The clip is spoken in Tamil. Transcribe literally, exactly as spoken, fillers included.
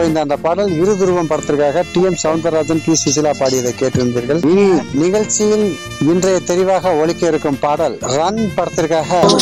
இந்த அந்த பாடல் இரு துருவம் படத்திற்காக D M Soundararajan, B Susheela பாடியதை கேட்டிருந்தீர்கள். இனி நிகழ்ச்சியில் இன்றைய தெரிவாக ஒலிக்க இருக்கும் பாடல் ரன் படத்திற்காக